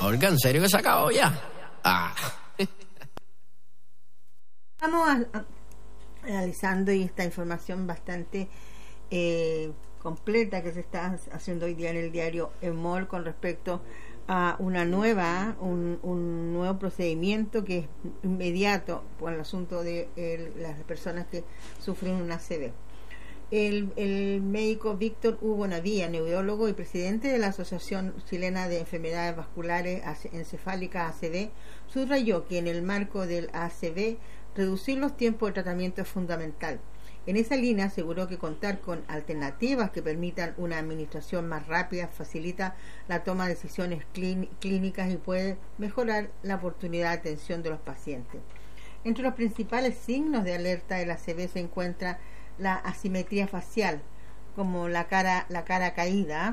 Olga, ¿en serio que se acabó ya? Estamos analizando esta información bastante completa que se está haciendo hoy día en el diario El MOL con respecto a un nuevo procedimiento que es inmediato por el asunto de las personas que sufren un ACV. El médico Víctor Hugo Navía, neurólogo y presidente de la Asociación Chilena de Enfermedades Vasculares Encefálicas ACV, subrayó que en el marco del ACV reducir los tiempos de tratamiento es fundamental. En esa línea aseguró que contar con alternativas que permitan una administración más rápida facilita la toma de decisiones clínicas y puede mejorar la oportunidad de atención de los pacientes. Entre los principales signos de alerta del ACV se encuentra la asimetría facial, como la cara caída,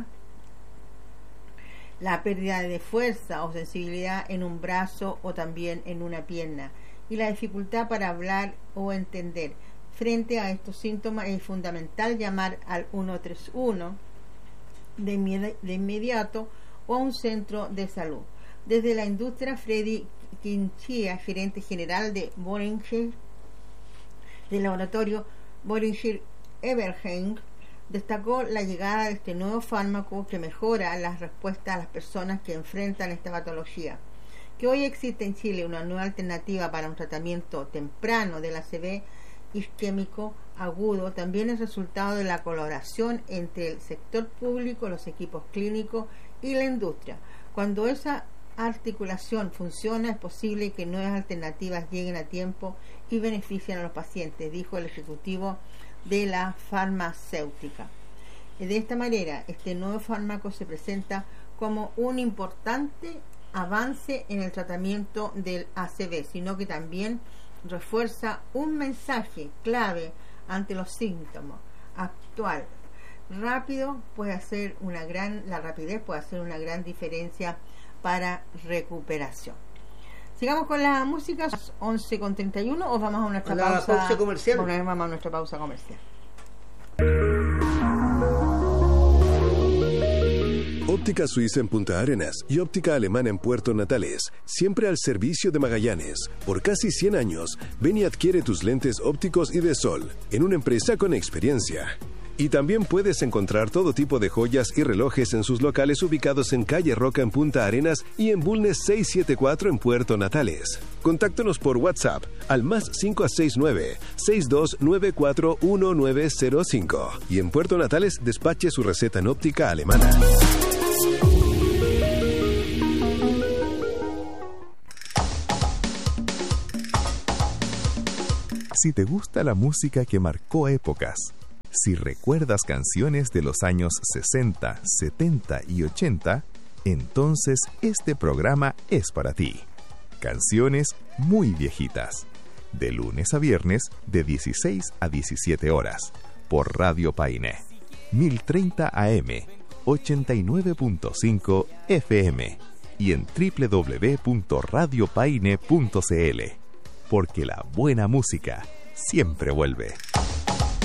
la pérdida de fuerza o sensibilidad en un brazo o también en una pierna, y la dificultad para hablar o entender. Frente a estos síntomas es fundamental llamar al 131 de inmediato o a un centro de salud. Desde la industria, Freddy Quinchía, gerente general de Boehringer, del laboratorio Boehringer Ingelheim, destacó la llegada de este nuevo fármaco que mejora las respuestas a las personas que enfrentan esta patología. Que hoy existe en Chile una nueva alternativa para un tratamiento temprano del ACV isquémico agudo también es resultado de la colaboración entre el sector público, los equipos clínicos y la industria. Cuando esa articulación funciona, es posible que nuevas alternativas lleguen a tiempo y beneficien a los pacientes, dijo el ejecutivo de la farmacéutica. De esta manera, este nuevo fármaco se presenta como un importante avance en el tratamiento del ACV, sino que también refuerza un mensaje clave ante los síntomas actual. La rapidez puede hacer una gran diferencia para recuperación. Sigamos con la música. 11:31 o vamos a nuestra pausa comercial. Bueno, vamos a nuestra pausa comercial. Óptica Suiza en Punta Arenas y Óptica Alemana en Puerto Natales, siempre al servicio de Magallanes. Por casi 100 años, ven y adquiere tus lentes ópticos y de sol, en una empresa con experiencia. Y también puedes encontrar todo tipo de joyas y relojes en sus locales ubicados en Calle Roca en Punta Arenas y en Bulnes 674 en Puerto Natales. Contáctanos por WhatsApp al +569 6294 1905 y en Puerto Natales despache su receta en óptica alemana. Si te gusta la música que marcó épocas, si recuerdas canciones de los años 60, 70 y 80, entonces este programa es para ti. Canciones muy viejitas. De lunes a viernes, de 16 a 17 horas. Por Radio Paine. 1030 AM, 89.5 FM. Y en www.radiopaine.cl. Porque la buena música siempre vuelve.